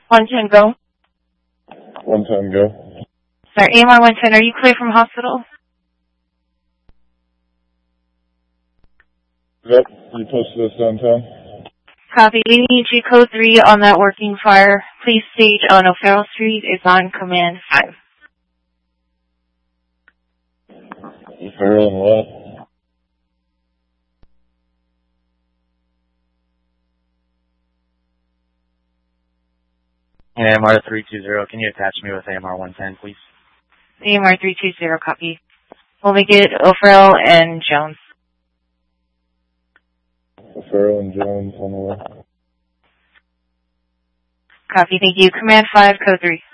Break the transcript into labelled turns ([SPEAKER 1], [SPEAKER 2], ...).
[SPEAKER 1] 110, go.
[SPEAKER 2] 110, go.
[SPEAKER 1] Sorry, AMR 110, are you clear from hospital?
[SPEAKER 2] Yep, you posted us downtown.
[SPEAKER 1] Copy. We need you code 3 on that working fire. Please stage on O'Farrell Street. It's on command 5.
[SPEAKER 2] O'Farrell and what?
[SPEAKER 3] AMR 320, can you attach me with AMR 110, please?
[SPEAKER 1] AMR 320, copy. We'll make it O'Farrell and Jones.
[SPEAKER 2] O'Farrell and Jones on the way.
[SPEAKER 1] Copy, thank you. Command 5, code 3.